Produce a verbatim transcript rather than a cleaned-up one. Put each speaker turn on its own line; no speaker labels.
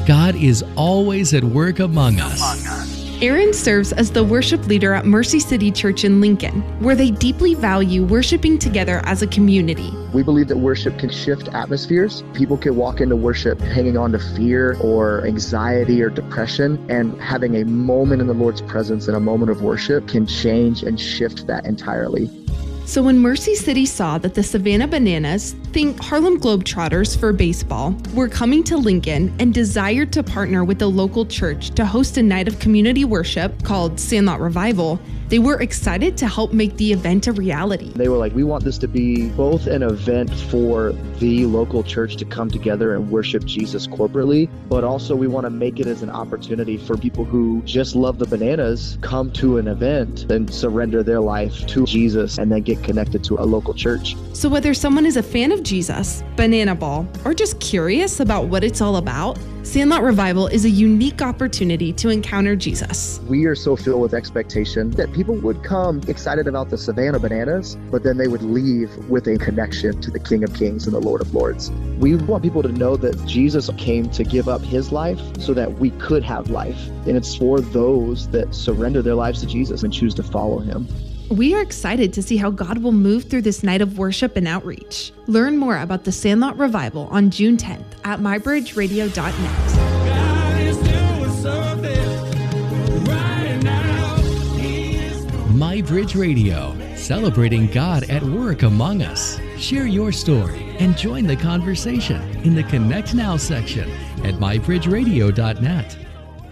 God is always at work among us.
Aaron serves as the worship leader at Mercy City Church in Lincoln, where they deeply value worshiping together as a community.
We believe that worship can shift atmospheres. People can walk into worship hanging on to fear or anxiety or depression, and having a moment in the Lord's presence and a moment of worship can change and shift that entirely.
So when Mercy City saw that the Savannah Bananas, think Harlem Globetrotters for baseball, were coming to Lincoln and desired to partner with the local church to host a night of community worship called Sandlot Revival, they were excited to help make the event a reality.
They were like, we want this to be both an event for the local church to come together and worship Jesus corporately, but also we want to make it as an opportunity for people who just love the Bananas come to an event and surrender their life to Jesus and then get connected to a local church.
So whether someone is a fan of Jesus, Banana Ball, or just curious about what it's all about, Sandlot Revival is a unique opportunity to encounter Jesus.
We are so filled with expectation that people would come excited about the Savannah Bananas, but then they would leave with a connection to the King of Kings and the Lord of Lords. We want people to know that Jesus came to give up his life so that we could have life. And it's for those that surrender their lives to Jesus and choose to follow him.
We are excited to see how God will move through this night of worship and outreach. Learn more about the Sandlot Revival on June tenth at my bridge radio dot net.
God is doing something right now.
MyBridge Radio, celebrating God at work among us. Share your story and join the conversation in the Connect Now section at my bridge radio dot net.